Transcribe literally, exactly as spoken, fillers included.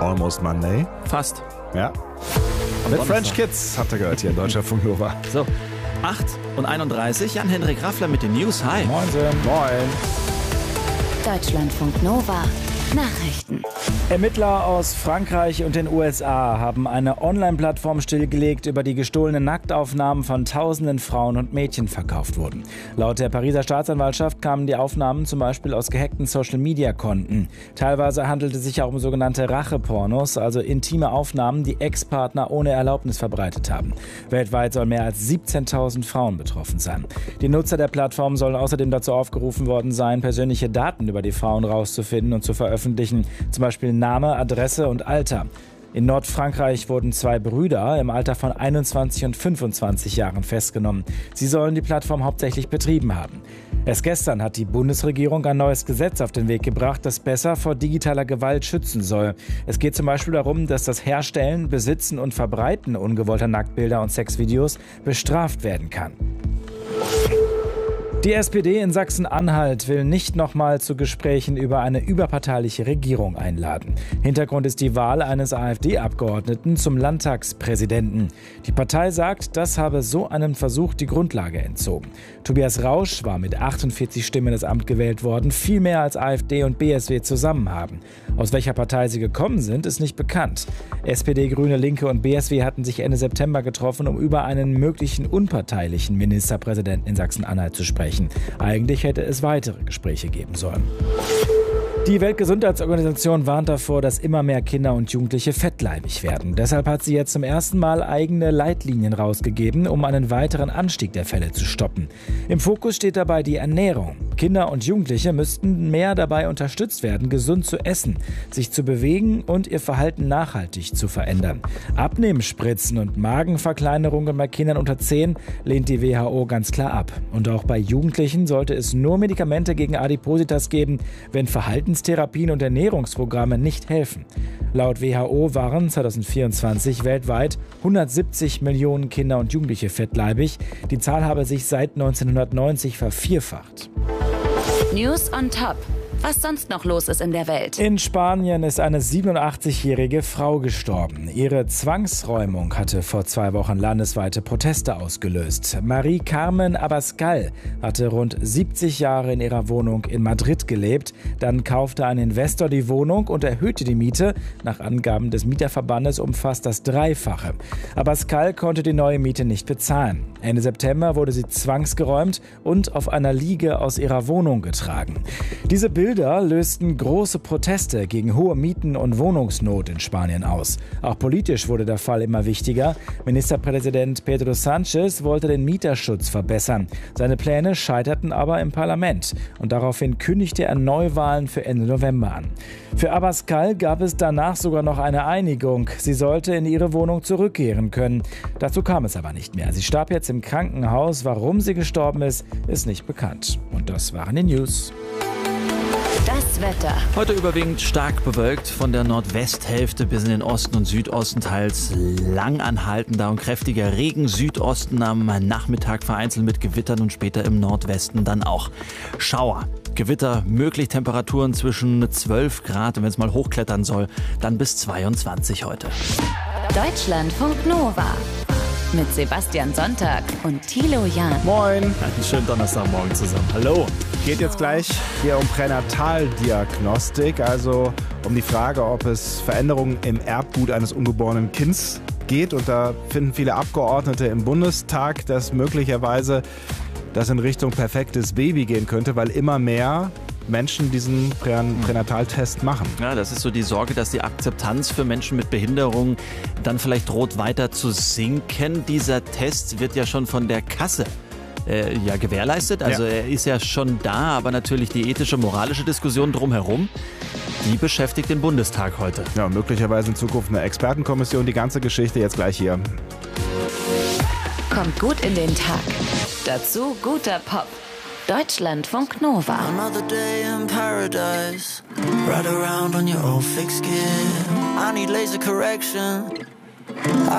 Almost Monday. Fast. Ja. Mit French Kids, habt ihr gehört hier in Deutschlandfunk Nova. So, acht und einunddreißig, Jan-Henrik Raffler mit den News. Hi. Moin. Moin. Deutschlandfunk Nova. Nachrichten. Ermittler aus Frankreich und den U S A haben eine Online-Plattform stillgelegt, über die gestohlene Nacktaufnahmen von tausenden Frauen und Mädchen verkauft wurden. Laut der Pariser Staatsanwaltschaft kamen die Aufnahmen zum Beispiel aus gehackten Social-Media-Konten. Teilweise handelte es sich auch um sogenannte Rachepornos, also intime Aufnahmen, die Ex-Partner ohne Erlaubnis verbreitet haben. Weltweit sollen mehr als siebzehntausend Frauen betroffen sein. Die Nutzer der Plattform sollen außerdem dazu aufgerufen worden sein, persönliche Daten über die Frauen rauszufinden und zu veröffentlichen, zum Beispiel Name, Adresse und Alter. In Nordfrankreich wurden zwei Brüder im Alter von einundzwanzig und fünfundzwanzig Jahren festgenommen. Sie sollen die Plattform hauptsächlich betrieben haben. Erst gestern hat die Bundesregierung ein neues Gesetz auf den Weg gebracht, das besser vor digitaler Gewalt schützen soll. Es geht zum Beispiel darum, dass das Herstellen, Besitzen und Verbreiten ungewollter Nacktbilder und Sexvideos bestraft werden kann. Die S P D in Sachsen-Anhalt will nicht nochmal zu Gesprächen über eine überparteiliche Regierung einladen. Hintergrund ist die Wahl eines AfD-Abgeordneten zum Landtagspräsidenten. Die Partei sagt, das habe so einem Versuch die Grundlage entzogen. Tobias Rausch war mit achtundvierzig Stimmen ins Amt gewählt worden, viel mehr als AfD und B S W zusammen haben. Aus welcher Partei sie gekommen sind, ist nicht bekannt. S P D, Grüne, Linke und B S W hatten sich Ende September getroffen, um über einen möglichen unparteilichen Ministerpräsidenten in Sachsen-Anhalt zu sprechen. Eigentlich hätte es weitere Gespräche geben sollen. Die Weltgesundheitsorganisation warnt davor, dass immer mehr Kinder und Jugendliche fettleibig werden. Deshalb hat sie jetzt zum ersten Mal eigene Leitlinien rausgegeben, um einen weiteren Anstieg der Fälle zu stoppen. Im Fokus steht dabei die Ernährung. Kinder und Jugendliche müssten mehr dabei unterstützt werden, gesund zu essen, sich zu bewegen und ihr Verhalten nachhaltig zu verändern. Abnehmspritzen und Magenverkleinerungen bei Kindern unter zehn lehnt die W H O ganz klar ab. Und auch bei Jugendlichen sollte es nur Medikamente gegen Adipositas geben, wenn Verhaltenstherapien und Ernährungsprogramme nicht helfen. Laut W H O waren zweitausendvierundzwanzig weltweit hundertsiebzig Millionen Kinder und Jugendliche fettleibig. Die Zahl habe sich seit neunzehnhundertneunzig vervierfacht. News on Top. Was sonst noch los ist in der Welt. In Spanien ist eine siebenundachtzig-jährige Frau gestorben. Ihre Zwangsräumung hatte vor zwei Wochen landesweite Proteste ausgelöst. Marie Carmen Abascal hatte rund siebzig Jahre in ihrer Wohnung in Madrid gelebt. Dann kaufte ein Investor die Wohnung und erhöhte die Miete. Nach Angaben des Mieterverbandes um fast das Dreifache. Abascal konnte die neue Miete nicht bezahlen. Ende September wurde sie zwangsgeräumt und auf einer Liege aus ihrer Wohnung getragen. Diese Bilder lösten große Proteste gegen hohe Mieten und Wohnungsnot in Spanien aus. Auch politisch wurde der Fall immer wichtiger. Ministerpräsident Pedro Sánchez wollte den Mieterschutz verbessern. Seine Pläne scheiterten aber im Parlament. Und daraufhin kündigte er Neuwahlen für Ende November an. Für Abascal gab es danach sogar noch eine Einigung. Sie sollte in ihre Wohnung zurückkehren können. Dazu kam es aber nicht mehr. Sie starb jetzt im Krankenhaus. Warum sie gestorben ist, ist nicht bekannt. Und das waren die News. Das Wetter. Heute überwiegend stark bewölkt, von der Nordwesthälfte bis in den Osten und Südosten teils lang anhaltender und kräftiger Regen. Südosten am Nachmittag vereinzelt mit Gewittern und später im Nordwesten dann auch Schauer. Gewitter möglich, Temperaturen zwischen zwölf Grad und wenn es mal hochklettern soll, dann bis zweiundzwanzig heute. Deutschlandfunk Nova. Mit Sebastian Sonntag und Thilo Jahn. Moin. Einen schönen Donnerstagmorgen zusammen. Hallo. Geht jetzt gleich hier um Pränataldiagnostik, also um die Frage, ob es Veränderungen im Erbgut eines ungeborenen Kindes geht. Und da finden viele Abgeordnete im Bundestag, dass möglicherweise das in Richtung perfektes Baby gehen könnte, weil immer mehr Menschen diesen Pränataltest machen. Ja, das ist so die Sorge, dass die Akzeptanz für Menschen mit Behinderung dann vielleicht droht weiter zu sinken. Dieser Test wird ja schon von der Kasse äh, ja, gewährleistet. Also ja. Er ist ja schon da, aber natürlich die ethische, moralische Diskussion drumherum, die beschäftigt den Bundestag heute. Ja, und möglicherweise in Zukunft eine Expertenkommission. Die ganze Geschichte jetzt gleich hier. Kommt gut in den Tag. Dazu guter Pop. Deutschlandfunk Nova. Another day in paradise. Ride around on your old fixed gear. I need laser correction.